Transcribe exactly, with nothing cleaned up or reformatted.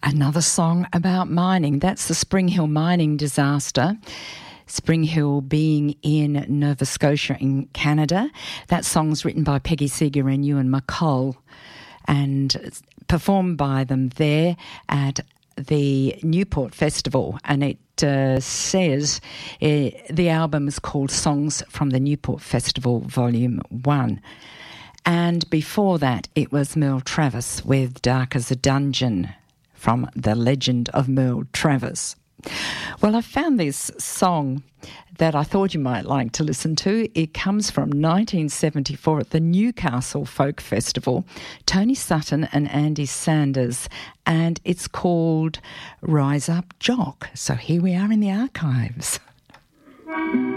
Another song about mining. That's the Spring Hill mining disaster. Spring Hill being in Nova Scotia in Canada. That song's written by Peggy Seeger and Ewan McColl and performed by them there at the Newport Festival. And it uh, says uh, the album is called Songs from the Newport Festival Volume one. And before that, it was Merle Travis with Dark as a Dungeon from The Legend of Merle Travis. Well, I found this song that I thought you might like to listen to. It comes from nineteen seventy-four at the Newcastle Folk Festival, Tony Sutton and Andy Sanders, and it's called Rise Up Jock. So here we are in the archives.